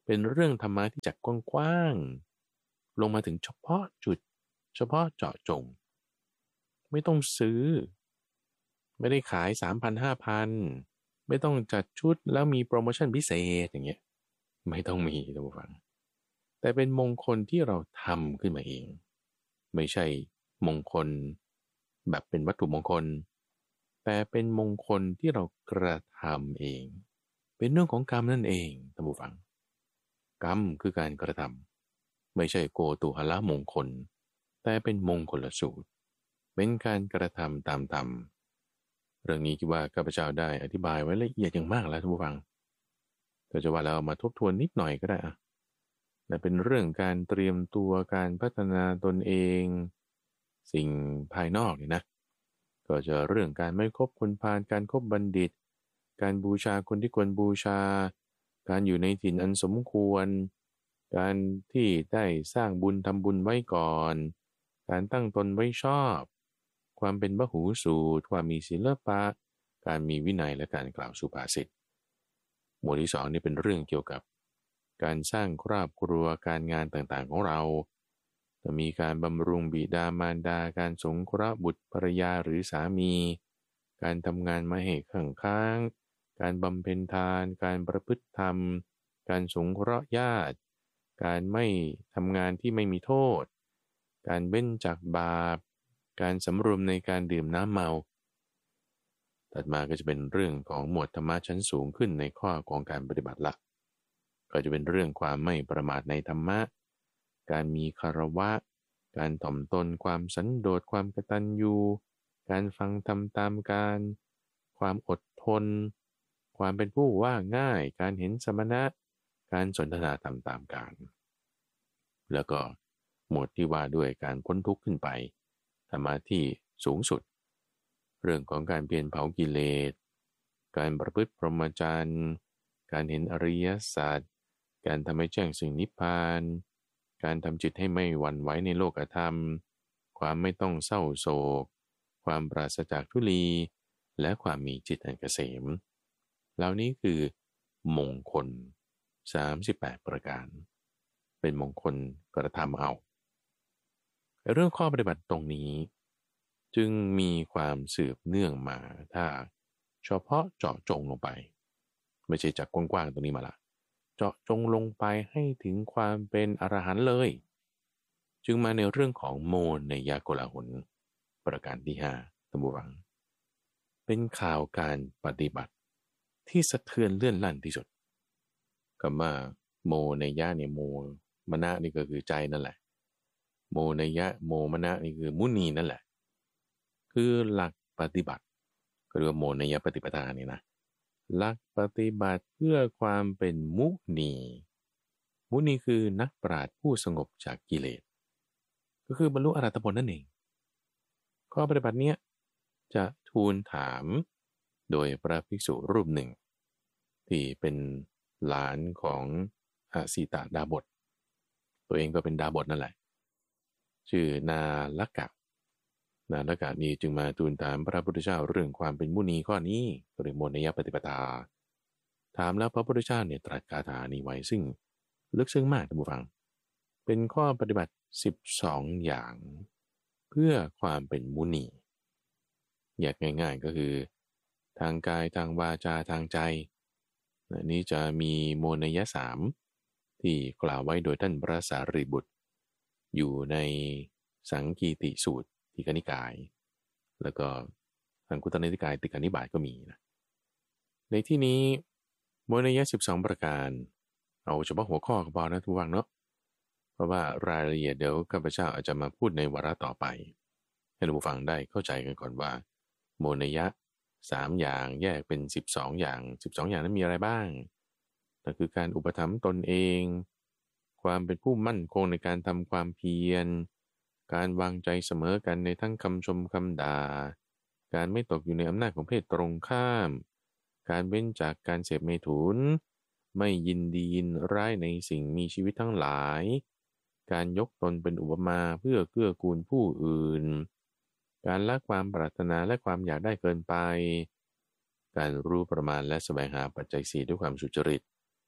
เป็นเรื่องธรรมะที่จักกว้างๆลงมาถึงเฉพาะจุดเฉพาะเจาะจงไม่ต้องซื้อไม่ได้ขายสามพันห้าพันไม่ต้องจัดชุดแล้วมีโปรโมชั่นพิเศษอย่างเงี้ยไม่ต้องมีท่านผู้ฟังแต่เป็นมงคลที่เราทำขึ้นมาเองไม่ใช่มงคลแบบเป็นวัตถุมงคลแต่เป็นมงคลที่เรากระทำเองเป็นเรื่องของกรรมนั่นเองท่านผู้ฟังกรรมคือการกระทำไม่ใช่โกตุหละมงคลแต่เป็นมงคลสูตรเป็นการกระทำตามธรรมเรื่องนี้คิดว่าข้าพเจ้าได้อธิบายไว้ละเอียดอย่างมากแล้วท่านผู้ฟังก็จะว่าเรามาทบทวนนิดหน่อยก็ได้อะแต่เป็นเรื่องการเตรียมตัวการพัฒนาตนเองสิ่งภายนอกนี่นะก็จะเรื่องการไม่คบคนพาลการคบบัณฑิตการบูชาคนที่ควรบูชาการอยู่ในถิ่นอันสมควรการที่ได้สร้างบุญทำบุญไว้ก่อนการตั้งตนไว้ชอบความเป็นพหูสูตรความมีศีลปะการมีวินัยและการกล่าวสุภาษิตหมวดที่สองนี่เป็นเรื่องเกี่ยวกับการสร้างครอบครัวการงานต่างๆของเราจะมีการบำรุงบิดามารดาการสงเคราะห์บุตรภรรยาหรือสามีการทำงานมาให้ข้างค้างการบำเพ็ญทานการประพฤติธรรมการสงเคราะห์ญาติการไม่ทำงานที่ไม่มีโทษการเว้นจากบาปการสำรวมในการดื่มน้ำเมาถัดมาก็จะเป็นเรื่องของหมวดธรรมะชั้นสูงขึ้นในข้อของการปฏิบัติละก็จะเป็นเรื่องความไม่ประมาทในธรรมะการมีคารวะการถ่อมตนความสันโดษความกตัญญูการฟังธรรมตามการความอดทนความเป็นผู้ว่าง่ายการเห็นสมณะการสนทนาธรรมตามการแล้วก็หมวดที่ว่าด้วยการพ้นทุกข์ขึ้นไปธรรมะที่สูงสุดเรื่องของการเปลี่ยนเผากิเลสการประพฤติพรหมจรรย์การเห็นอริยสัจการทำให้แจ้งสิ่งนิพพานการทำจิตให้ไม่หวั่นไหวในโลกธรรมความไม่ต้องเศร้าโศกความปราศจากทุลีและความมีจิตอันเกษมเหล่านี้คือมงคลสามสิบแปดประการเป็นมงคลกระทำเอาเรื่องข้อปฏิบัติตรงนี้จึงมีความสืบเนื่องมาถ้าเฉพาะเจาะจงลงไปไม่ใช่จากกว้างๆตรงนี้มาละเจาะจงลงไปให้ถึงความเป็นอรหันต์เลยจึงมาในเรื่องของโมนยโกลาหลประการที่ห้าท่านผู้ฟังเป็นข่าวการปฏิบัติที่สะเทือนเลื่อนลั่นที่สุดคำว่าโมนยะเนี่ยโมมนะนี่ก็คือใจนั่นแหละโมนยะโมมนะนี่คือมุนีนั่นแหละคือหลักปฏิบัติก็เรียกว่าโมนยปฏิปทานี่นะหลักปฏิบัติเพื่อความเป็นมุนีมุนีคือนักปราชญ์ผู้สงบจากกิเลสก็คือบรรลุอรหัตผลนั่นเองข้อปฏิบัติเนี้ยจะทูลถามโดยพระภิกษุรูปหนึ่งที่เป็นหลานของอาสีตาดาบทตัวเองก็เป็นดาบทนั่นแหละชื่อนาลักกะนาลักกะนี้จึงมาทูลถามพระพุทธเจ้าเรื่องความเป็นมุนีข้อนี้หรือโมนยปฏิปทาถามแล้วพระพุทธเจ้าเนี่ยตรัสคาถานี้ไว้ซึ่งลึกซึ้งมากท่านผู้ฟังเป็นข้อปฏิบัติสิบสองอย่างเพื่อความเป็นมุนีอยากง่ายๆก็คือทางกายทางวาจาทางใจนี้จะมีโมนยสามที่กล่าวไว้โดยท่านพระสารีบุตรอยู่ในสังกีติสูตรทีฆนิกายแล้วก็ทางคุตตนิกายติกนิบาตก็มีนะในที่นี้โมนยสิบสองประการเอาเฉพาะหัวข้อก็พอนะทุกวังเนาะเพราะว่ารายละเอียดเดี๋ยวข้าพเจ้าอาจจะมาพูดในวาระต่อไปให้ท่านผู้ฟังได้เข้าใจกันก่อนว่าโมนยะสามอย่างแยกเป็นสิบสองอย่างสิบสองอย่างนั้นมีอะไรบ้างนั่นคือการอุปถัมภ์ตนเองความเป็นผู้มั่นคงในการทำความเพียรการวางใจเสมอกันในทั้งคำชมคำด่าการไม่ตกอยู่ในอำนาจของเพศตรงข้ามการเว้นจากการเสพเมถุนไม่ยินดียินร้ายในสิ่งมีชีวิตทั้งหลายการยกตนเป็นอุปมาเพื่อเกื้อกูลผู้อื่นการละความปรารถนาและความอยากได้เกินไปการรู้ประมาณและแสวงหาปัจจัยสี่ด้วยความสุจริต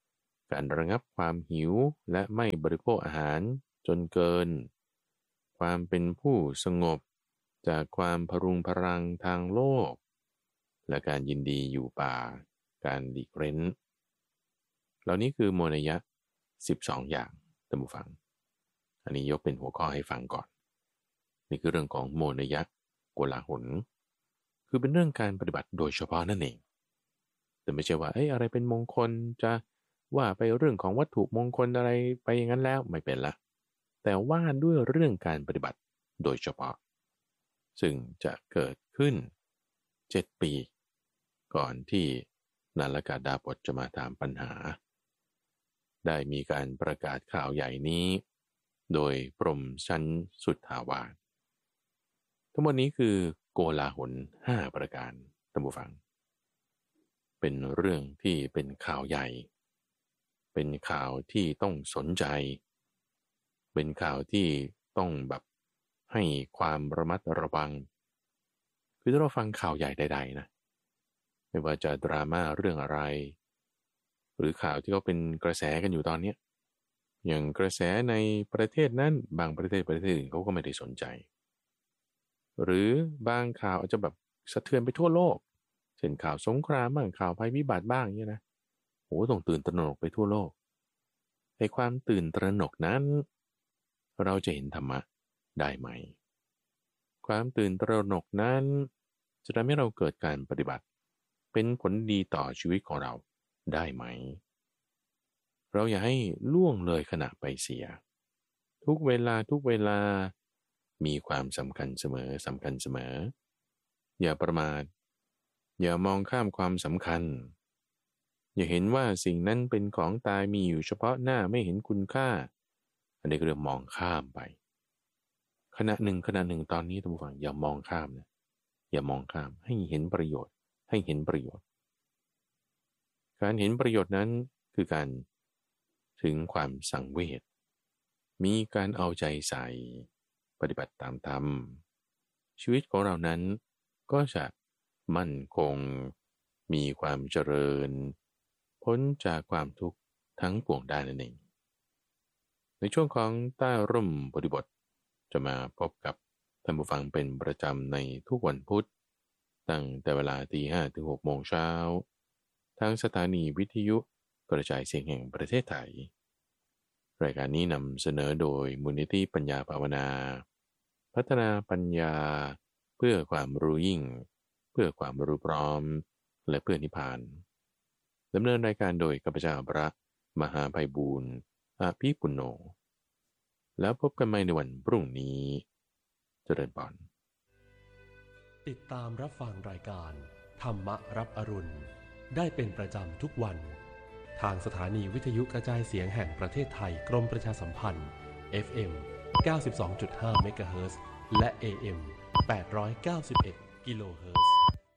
การระงับความหิวและไม่บริโภคอาหารจนเกินความเป็นผู้สงบจากความพรุงพรังทางโลกและการยินดีอยู่ป่าการหลีกเร้นเหล่านี้คือโมนยะสิบสองอย่างท่านผู้ฟังอันนี้ยกเป็นหัวข้อให้ฟังก่อนนี่คือเรื่องของโมนยะโกลาหลคือเป็นเรื่องการปฏิบัติโดยเฉพาะนั่นเองแต่ไม่ใช่ว่าเอ้ยอะไรเป็นมงคลจะว่าไปเรื่องของวัตถุมงคลอะไรไปอย่างนั้นแล้วไม่เป็นละแต่ว่าด้วยเรื่องการปฏิบัติโดยเฉพาะซึ่งจะเกิดขึ้นเจ็ดปีก่อนที่นาลกาดาบทจะมาถามปัญหาได้มีการประกาศข่าวใหญ่นี้โดยพรหมชั้นสุทธาวาสทั้งหมดนี้คือโกลาหลห้าประการท่านผู้ฟังเป็นเรื่องที่เป็นข่าวใหญ่เป็นข่าวที่ต้องสนใจเป็นข่าวที่ต้องแบบให้ความระมัดระวังคือถ้าเราฟังข่าวใหญ่ใดๆนะไม่ว่าจะดราม่าเรื่องอะไรหรือข่าวที่เขาเป็นกระแสกันอยู่ตอนนี้อย่างกระแสในประเทศนั้นบางประเทศประเทศอื่นเขาก็ไม่ได้สนใจหรือบางข่าวอาจจะแบบสะเทือนไปทั่วโลกเช่นข่าวสงครามบ้างข่าวภัยพิบัติบ้างอย่างนี้นะโอ้ต้องตื่นตระหนกไปทั่วโลกในความตื่นตระหนกนั้นเราจะเห็นธรรมะได้ไหมความตื่นตระหนกนั้นจะทำให้เราเกิดการปฏิบัติเป็นผลดีต่อชีวิตของเราได้ไหมเราอย่าให้ล่วงเลยขณะไปเสียทุกเวลาทุกเวลามีความสำคัญเสมอสำคัญเสมออย่าประมาทอย่ามองข้ามความสำคัญอย่าเห็นว่าสิ่งนั้นเป็นของตายมีอยู่เฉพาะหน้าไม่เห็นคุณค่าอันนี้ก็เรียกมองข้ามไปขณะหนึ่งขณะหนึ่งตอนนี้ท่านผู้ฟังอย่ามองข้ามนะอย่ามองข้ามให้เห็นประโยชน์ให้เห็นประโยชน์การเห็นประโยชน์นั้นคือการถึงความสังเวชมีการเอาใจใส่ปฏิบัติตามธรรมชีวิตของเรานั้นก็จะมั่นคงมีความเจริญพ้นจากความทุกข์ทั้งปวงได้นั่นเองในช่วงของใต้ร่มบริบทจะมาพบกับท่านผู้ฟังเป็นประจำในทุกวันพุธตั้งแต่เวลาตีห้าถึงหกโมงเช้าทางสถานีวิทยุกระจายเสียงแห่งประเทศไทยรายการนี้นำเสนอโดยมูลนิธิปัญญาภาวนาพัฒนาปัญญาเพื่อความรู้ยิ่งเพื่อความรู้พร้อมและเพื่อนิพพานดำเนินรายการโดยข้าพเจ้าพระมหาไพบูลย์อาภิปุณโญแล้วพบกันใหม่ในวันพรุ่งนี้เจริญพรติดตามรับฟังรายการธรรมรับอรุณได้เป็นประจำทุกวันทางสถานีวิทยุกระจายเสียงแห่งประเทศไทยกรมประชาสัมพันธ์ เอฟ เอ็ม เก้าสิบสองจุดห้า เมกะเฮิรตซ์และ เอ เอ็ม แปดร้อยเก้าสิบเอ็ด กิโลเฮิรตซ์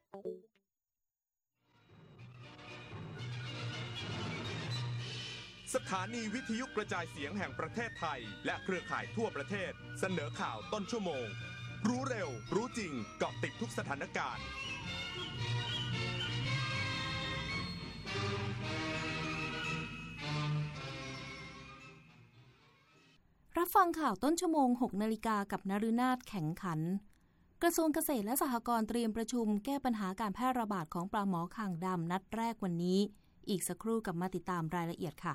สถานีวิทยุกระจายเสียงแห่งประเทศไทยและเครือข่ายทั่วประเทศเสนอข่าวต้นชั่วโมงรู้เร็วรู้จริงเกาะติดทุกสถานการณ์รับฟังข่าวต้นชั่วโมง หกนาฬิกากับนฤนาถแข็งขันกระทรวงเกษตรและสหกรณ์เตรียมประชุมแก้ปัญหาการแพร่ระบาดของปลาหมอข่างดำนัดแรกวันนี้อีกสักครู่กลับมาติดตามรายละเอียดค่ะ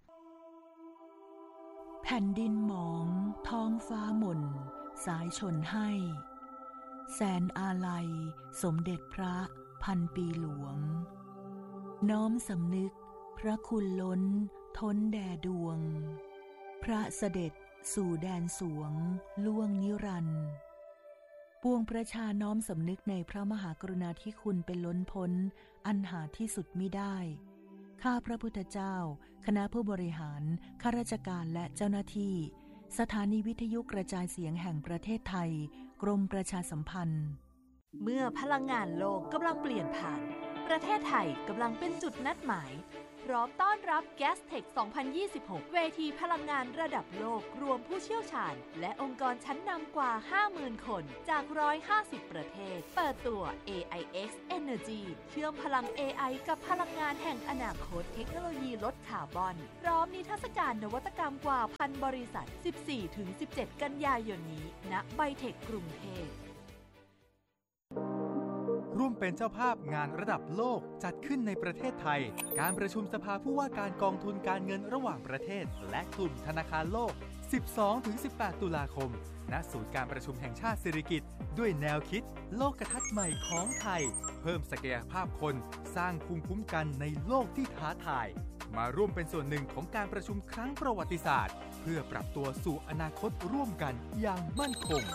แผ่นดินหมองท้องฟ้าหม่นสายชนให้แสนอาลัยสมเด็จพระพันปีหลวงน้อมสำนึกพระคุณล้นท้นแด่ดวงพระเสด็จสู่แดนสวงล่วงนิรันดร์ปวงประชาน้อมสำนึกในพระมหากรุณาธิคุณเป็นล้นพ้นอันหาที่สุดมิได้ข้าพระพุทธเจ้าคณะผู้บริหารข้าราชการและเจ้าหน้าที่สถานีวิทยุกระจายเสียงแห่งประเทศไทยกรมประชาสัมพันธ์เมื่อพลังงานโลกกำลังเปลี่ยนผ่านประเทศไทยกำลังเป็นจุดนัดหมายพร้อมต้อนรับ Gastech สองพันยี่สิบหก เวทีพลังงานระดับโลกรวมผู้เชี่ยวชาญและองค์กรชั้นนำกว่า ห้าหมื่น คนจากหนึ่งร้อยห้าสิบประเทศเปิดตัว เอ ไอ เอ็กซ์ Energy เชื่อมพลัง เอ ไอ กับพลังงานแห่งอนาคตเทคโนโลยีลดคาร์บอนพร้อมนิทรรศการนวัตกรรมกว่าพันบริษัท สิบสี่ถึงสิบเจ็ด กันยายนนี้ณไบเทคกรุงเทพร่วมเป็นเจ้าภาพงานระดับโลกจัดขึ้นในประเทศไทยการประชุมสภาผู้ว่าการกองทุนการเงินระหว่างประเทศและกลุ่มธนาคารโลก สิบสองถึงสิบแปด ตุลาคมณศูนย์การประชุมแห่งชาติสิริกิติ์ด้วยแนวคิดโลกทัศน์ใหม่ของไทยเพิ่มศักยภาพคนสร้างภูมิคุ้มกันในโลกที่ท้าทายมาร่วมเป็นส่วนหนึ่งของการประชุมครั้งประวัติศาสตร์เพื่อปรับตัวสู่อนาคตร่วมกันอย่างมั่นคง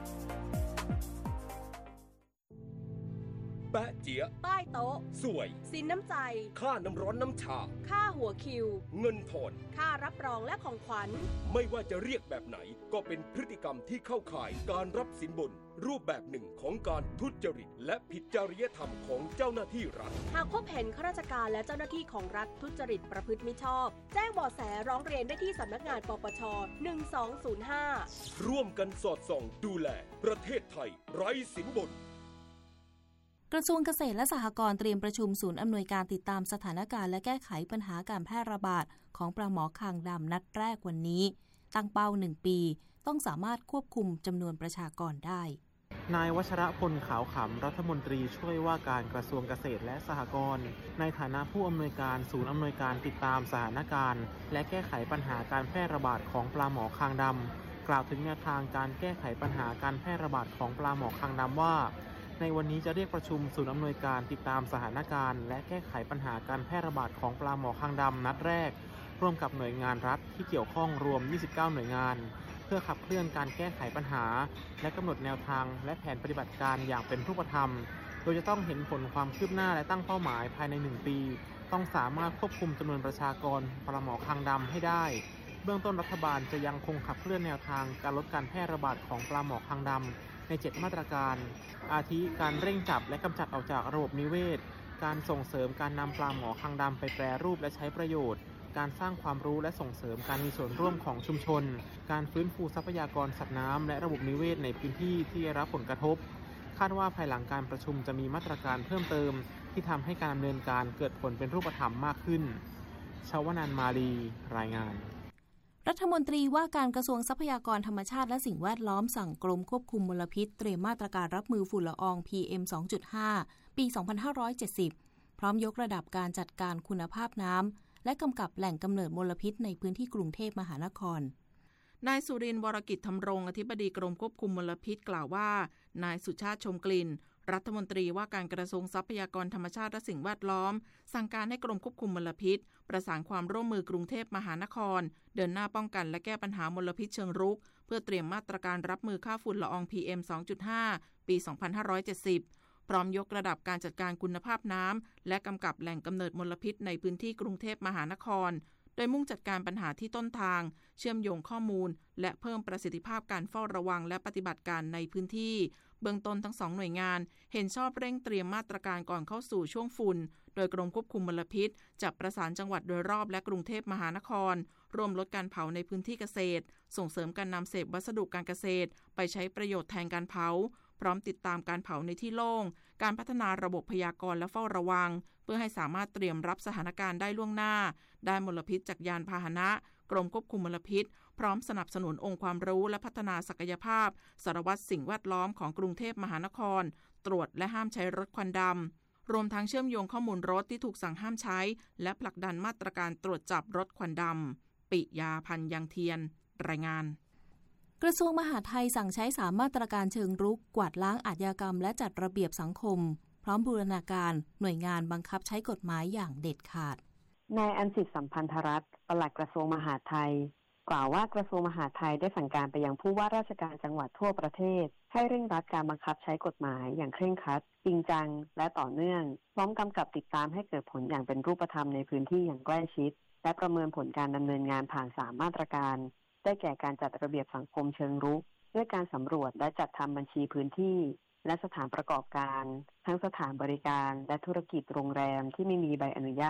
แปะเจี๊ยใต้โต๊ะสวยสินน้ำใจค่าน้ำร้อนน้ำชาค่าหัวคิวเงินทอนค่ารับรองและของขวัญไม่ว่าจะเรียกแบบไหนก็เป็นพฤติกรรมที่เข้าข่ายการรับสินบนรูปแบบหนึ่งของการทุจริตและผิดจริยธรรมของเจ้าหน้าที่รัฐหากพบเห็นข้าราชการและเจ้าหน้าที่ของรัฐทุจริตประพฤติมิชอบแจ้งเบาะแสร้องเรียนได้ที่สำนักงานปปชหนึ่งสองศูนย์ห้าร่วมกันสอดส่องดูแลประเทศไทยไร้สินบนกระทรวงเกษตรและสหกรณ์เตรียมประชุมศูนย์อำนวยการติดตามสถานการณ์และแก้ไขปัญหาการแพร่ระบาดของปลาหมอคางดำนัดแรกวันนี้ตั้งเป้าหนึ่งปีต้องสามารถควบคุมจำนวนประชากรได้นายวัชรพลขาวขำรัฐมนตรีช่วยว่าการกระทรวงเกษตรและสหกรณ์ในฐานะผู้อำนวยการศูนย์อำนวยการติดตามสถานการณ์และแก้ไขปัญหาการแพร่ระบาดของปลาหมอคางดำกล่าวถึงแนวทางการแก้ไขปัญหาการแพร่ระบาดของปลาหมอคางดำว่าในวันนี้จะเรียกประชุมศูนย์อำนวยการติดตามสถานการณ์และแก้ไขปัญหาการแพร่ระบาดของปลาหมอคางดำนัดแรกร่วมกับหน่วยงานรัฐที่เกี่ยวข้องรวมยี่สิบเก้าหน่วยงานเพื่อขับเคลื่อนการแก้ไขปัญหาและกำหนดแนวทางและแผนปฏิบัติการอย่างเป็นรูปธรรมโดยจะต้องเห็นผลความคืบหน้าและตั้งเป้าหมายภายในหนึ่งปีต้องสามารถควบคุมจำนวนประชากรปลาหมอคางดำให้ได้เบื้องต้นรัฐบาลจะยังคงขับเคลื่อนแนวทางการลดการแพร่ระบาดของปลาหมอคางดำในเจ็ดมาตรการอาทิการเร่งจับและกำจัดออกจากระบบนิเวศการส่งเสริมการนำปลาหมอคางดำไปแปรรูปและใช้ประโยชน์การสร้างความรู้และส่งเสริมการมีส่วนร่วมของชุมชนการฟื้นฟูทรัพยากรสัตว์น้ำและระบบนิเวศในพื้นที่ที่ได้รับผลกระทบคาดว่าภายหลังการประชุมจะมีมาตรการเพิ่มเติมที่ทำให้การดำเนินการเกิดผลเป็นรูปธรรมมากขึ้นชวนันท์มาลีรายงานรัฐมนตรีว่าการกระทรวงทรัพยากรธรรมชาติและสิ่งแวดล้อมสั่งกรมควบคุมมลพิษเตรียมมาตรการรับมือฝุ่นละออง พี เอ็ม สองจุดห้า ปี สองพันห้าร้อยเจ็ดสิบ พร้อมยกระดับการจัดการคุณภาพน้ำและกำกับแหล่งกำเนิดมลพิษในพื้นที่กรุงเทพมหานครนายสุรินทร์วรกิจธำรงอธิบดีกรมควบคุมมลพิษกล่าวว่านายสุชาติชมกลิ่นรัฐมนตรีว่าการกระทรวงทรัพยากรธรรมชาติและสิ่งแวดล้อมสั่งการให้กรมควบคุมมลพิษประสานความร่วมมือกรุงเทพมหานครเดินหน้าป้องกันและแก้ปัญหามลพิษเชิงรุกเพื่อเตรียมมาตรการรับมือค่าฝุ่นละออง พี เอ็ม สองจุดห้า ปี สองพันห้าร้อยเจ็ดสิบ พร้อมยกระดับการจัดการคุณภาพน้ำและกำกับแหล่งกำเนิดมลพิษในพื้นที่กรุงเทพมหานครโดยมุ่งจัดการปัญหาที่ต้นทางเชื่อมโยงข้อมูลและเพิ่มประสิทธิภาพการเฝ้าระวังและปฏิบัติการในพื้นที่เบื้องต้นทั้งสองหน่วยงานเห็นชอบเร่งเตรียมมาตรการก่อนเข้าสู่ช่วงฝุ่นโดยกรมควบคุมมลพิษจะประสานจังหวัดโดยรอบและกรุงเทพมหานครร่วมลดการเผาในพื้นที่เกษตรส่งเสริมการนำเศษวัสดุการเกษตรไปใช้ประโยชน์แทนการเผาพร้อมติดตามการเผาในที่โล่งการพัฒนาระบบพยากรณ์และเฝ้าระวังเพื่อให้สามารถเตรียมรับสถานการณ์ได้ล่วงหน้าด้านมลพิษจากยานพาหนะกรมควบคุมมลพิษพร้อมสนับสนุนองค์ความรู้และพัฒนาศักยภาพสารวัตรสิ่งแวดล้อมของกรุงเทพมหานครตรวจและห้ามใช้รถควันดำรวมทั้งเชื่อมโยงข้อมูลรถที่ถูกสั่งห้ามใช้และผลักดันมาตรการตรวจจับรถควันดำปิยาพันธ์ยังเทียนรายงานกระทรวงมหาดไทยสั่งใช้สามมาตรการเชิงรุกกวาดล้างอาชญากรรมและจัดระเบียบสังคมพร้อมบูรณาการหน่วยงานบังคับใช้กฎหมายอย่างเด็ดขาดนายอัญสิทธิ์สัมพันธรัตน์ปลัดกระทรวงมหาดไทยกล่าวว่ากระทรวงมหาดไทยได้สั่งการไปยังผู้ว่าราชการจังหวัดทั่วประเทศให้เร่งรัดการบังคับใช้กฎหมายอย่างเคร่งครัดจริงจังและต่อเนื่องพร้อมกำกับติดตามให้เกิดผลอย่างเป็นรูปธรรมในพื้นที่อย่างใกล้ชิดและประเมินผลการดำเนินงานผ่านสามมาตรการได้แก่การจัดระเบียบสังคมเชิงรุกด้วยการสำรวจและจัดทำบัญชีพื้นที่และสถานประกอบการทั้งสถานบริการและธุรกิจโรงแรมที่ไม่มีใบอนุญาต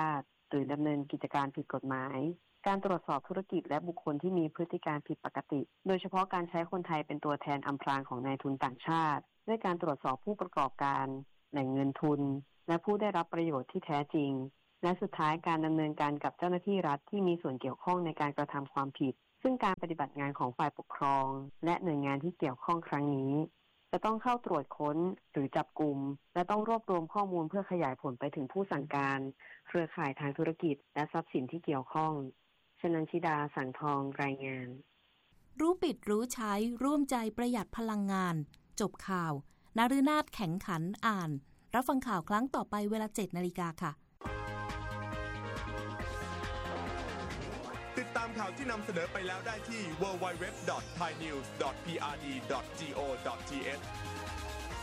หรือดำเนินกิจการผิดกฎหมายการตรวจสอบธุรกิจและบุคคลที่มีพฤติการผิดปกติโดยเฉพาะการใช้คนไทยเป็นตัวแทนอำพรางของนายทุนต่างชาติด้วยการตรวจสอบผู้ประกอบการแหล่งเงินทุนและผู้ได้รับประโยชน์ที่แท้จริงและสุดท้ายการดำเนินการกับเจ้าหน้าที่รัฐที่มีส่วนเกี่ยวข้องในการกระทำความผิดซึ่งการปฏิบัติงานของฝ่ายปกครองและหน่วยงานที่เกี่ยวข้องครั้งนี้จะต้องเข้าตรวจค้นหรือจับกุมและต้องรวบรวมข้อมูลเพื่อขยายผลไปถึงผู้สั่งการเครือข่ายทางธุรกิจและทรัพย์สินที่เกี่ยวข้องชนันชิดาสังทองรายงานรู้ปิดรู้ใช้ร่วมใจประหยัดพลังงานจบข่าวนฤนาถแข็งขันอ่านรับฟังข่าวครั้งต่อไปเวลา เจ็ดนาฬิกาค่ะติดตามข่าวที่นำเสนอไปแล้วได้ที่ ดับเบิลยู ดับเบิลยู ดับเบิลยู ดอท ไทยนิวส์ ดอท พี อาร์ ดี ดอท จี โอ ดอท ที เอช